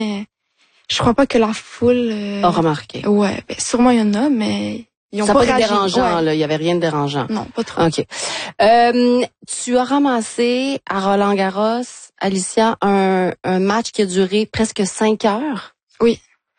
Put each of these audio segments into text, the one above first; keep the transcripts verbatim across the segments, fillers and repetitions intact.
Mais je crois pas que la foule... Euh, a remarqué. Ouais, ben, sûrement il y en a, mais ils ont ça pas pas réagi. dérangeant, Ouais. là. Il y avait rien de dérangeant. Non, pas trop. OK. Euh, tu as ramassé à Roland-Garros, Alicia, un, un match qui a duré presque cinq heures. Oui.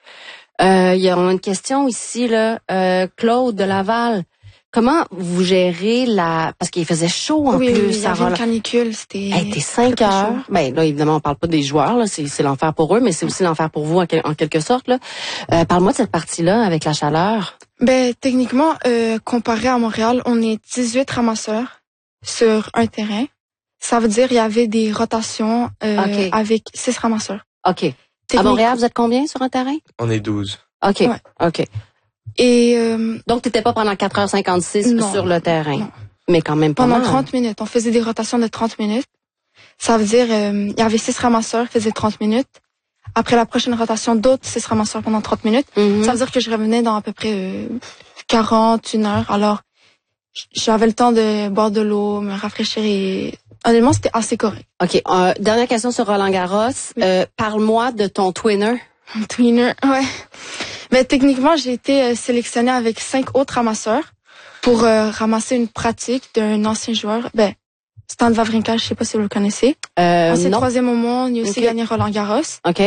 Euh, il y a une question ici, là. Euh, Claude de Laval. Comment vous gérez la... Parce qu'il faisait chaud en oui, plus. Oui, il y avait une canicule, c'était... Hey, t'es cinq très, très heures. chaud. Ben là, évidemment, on parle pas des joueurs, là. C'est, c'est l'enfer pour eux, mais c'est aussi l'enfer pour vous, en, quel, en quelque sorte, là. Euh, parle-moi de cette partie-là, avec la chaleur. Ben, techniquement, euh, comparé à Montréal, on est dix-huit ramasseurs sur un terrain. Ça veut dire il y avait des rotations euh, okay. avec six ramasseurs. OK. Technique... À Montréal, vous êtes combien sur un terrain? On est douze. OK. Ouais. OK. Et euh, donc, t'étais pas pendant quatre heures cinquante-six non, sur le terrain? Non. Mais quand même pas Pendant mal. trente minutes. On faisait des rotations de trente minutes. Ça veut dire euh, il y avait six ramasseurs qui faisaient trente minutes. Après la prochaine rotation, d'autres six ramasseurs pendant trente minutes. Mm-hmm. Ça veut dire que je revenais dans à peu près euh, quarante, une heure. Alors, j'avais le temps de boire de l'eau, me rafraîchir et... Honnêtement, c'était assez correct. OK. Euh, dernière question sur Roland-Garros. Oui. Euh, parle-moi de ton twinner. Twinner, ouais. Mais techniquement, j'ai été euh, sélectionnée avec cinq autres ramasseurs pour euh, ramasser une pratique d'un ancien joueur. Ben, Stan Wawrinka, je sais pas si vous le connaissez. Euh, Ancien non. troisième au monde, il a aussi Okay. gagné Roland-Garros. OK.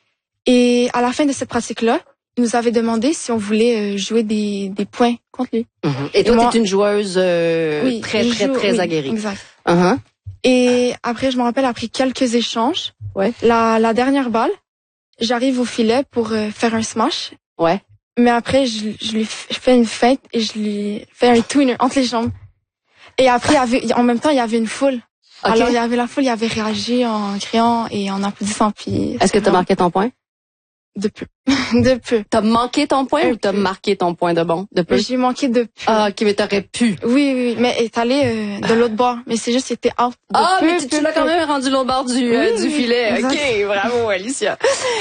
Et à la fin de cette pratique-là, il nous avait demandé si on voulait euh, jouer des, des points contre lui. Mm-hmm. Et toi, Et moi, t'es une joueuse euh, oui, très, très, joue, très oui, aguerrie. Exact. Uh-huh. Et après, je me rappelle, après quelques échanges, ouais. la, la dernière balle, j'arrive au filet pour euh, faire un smash. Ouais. Mais après, je, je lui je fais une feinte et je lui fais un twinner entre les jambes. Et après, il y avait, en même temps, il y avait une foule. Okay. Alors, il y avait la foule, il avait réagi en criant et en applaudissant. Puis, est-ce que tu as marqué ton point? De peu. de peu. T'as manqué ton point un ou t'as peu. marqué ton point de bon? De peu? J'ai manqué de peu. Ah, ok, mais t'aurais pu. Oui, oui, mais est allé euh, de l'autre bord. Mais c'est juste, c'était out. De ah, peu, mais tu, tu l'as quand même rendu l'autre bord du, oui, euh, du oui, filet. exact. Ok, bravo, Alicia.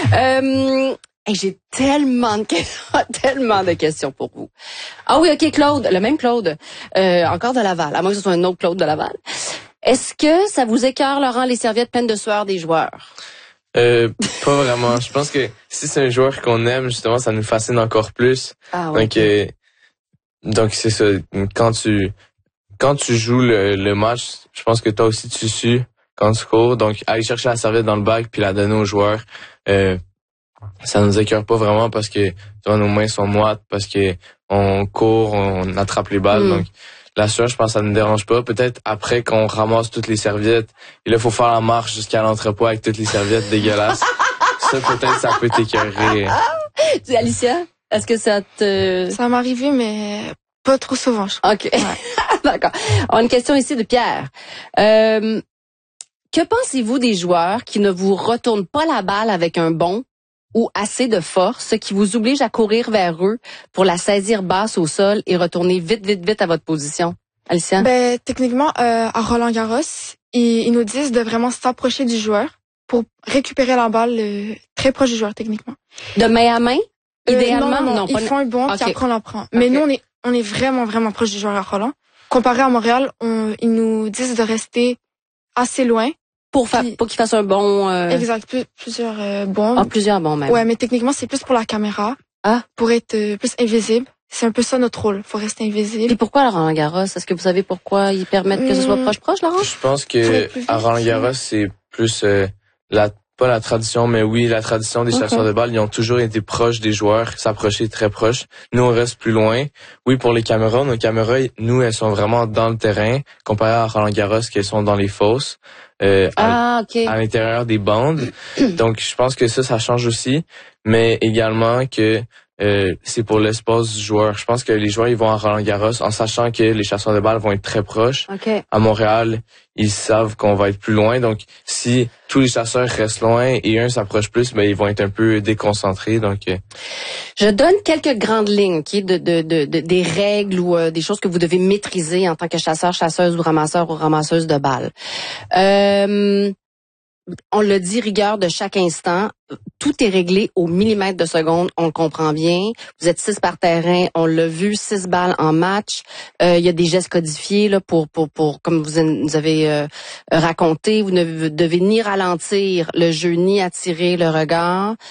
euh, hey, j'ai tellement de tellement de questions pour vous. Ah oui, ok, Claude, le même Claude, euh, encore de Laval, à moins que ce soit un autre Claude de Laval. Est-ce que ça vous écœure, Laurent, les serviettes pleines de sueur des joueurs? Euh, pas vraiment. Je pense que si c'est un joueur qu'on aime, justement, ça nous fascine encore plus. Ah oui. Donc, euh, donc c'est ça. Quand tu quand tu joues le, le match, je pense que toi aussi tu sues quand tu cours. Donc, aller chercher la serviette dans le bac puis la donner aux joueurs, euh, ça nous écœure pas vraiment parce que tu vois, nos mains sont moites, parce que on court, on attrape les balles. Mm. Donc, la sueur, je pense que ça ne dérange pas. Peut-être après qu'on ramasse toutes les serviettes, et là, il faut faire la marche jusqu'à l'entrepôt avec toutes les serviettes dégueulasses. Ça, peut-être, ça peut t'écœurer. Alicia, est-ce que ça te... Ça m'est arrivé, mais pas trop souvent, je crois. OK. Ouais. D'accord. On a une question ici de Pierre. Euh, que pensez-vous des joueurs qui ne vous retournent pas la balle avec un bond ou assez de force, ce qui vous oblige à courir vers eux pour la saisir basse au sol et retourner vite, vite, vite à votre position? Alicia? Ben, techniquement, euh, à Roland-Garros, ils, ils nous disent de vraiment s'approcher du joueur pour récupérer la balle euh, très proche du joueur, techniquement. De main à main? Idéalement? Euh, non, non, non. non ils font un bond, okay. puis après on la prend. Mais okay. nous, on est, on est vraiment, vraiment proche du joueur à Roland. Comparé à Montréal, on, ils nous disent de rester assez loin. Pour, fa- pour qu'il fasse un bon... Euh... Exact, plus, plusieurs euh, bons. Ah, plusieurs bons même. Ouais, mais techniquement, c'est plus pour la caméra. Ah. Pour être euh, plus invisible. C'est un peu ça notre rôle, faut rester invisible. Et pourquoi à Roland-Garros? Est-ce que vous savez pourquoi ils permettent que ce soit proche-proche, Laurent? Je pense que à Roland-Garros, c'est plus euh, la pas la tradition, mais oui, la tradition des chasseurs okay. de balles. Ils ont toujours été proches des joueurs, s'approcher très proches. Nous, on reste plus loin. Oui, pour les caméras, nos caméras, nous, elles sont vraiment dans le terrain, comparé à Roland-Garros, qu'elles sont dans les fosses. Euh, ah, à, okay. à l'intérieur des bandes. Donc, je pense que ça, ça change aussi, mais également que euh, c'est pour l'espace du joueur. Je pense que les joueurs, ils vont à Roland-Garros en sachant que les chasseurs de balles vont être très proches. Okay. À Montréal, ils savent qu'on va être plus loin. Donc, si tous les chasseurs restent loin et un s'approche plus, ben ils vont être un peu déconcentrés. Donc, euh... je donne quelques grandes lignes, okay, de, de, de, de des règles ou euh, des choses que vous devez maîtriser en tant que chasseur, chasseuse ou ramasseur ou ramasseuse de balles. Euh, on le dit, rigueur de chaque instant. Tout est réglé au millimètre de seconde, on le comprend bien. Vous êtes six par terrain, on l'a vu, six balles en match. Euh, il y a des gestes codifiés là pour pour pour comme vous nous avez euh, raconté. Vous ne devez ni ralentir le jeu ni attirer le regard.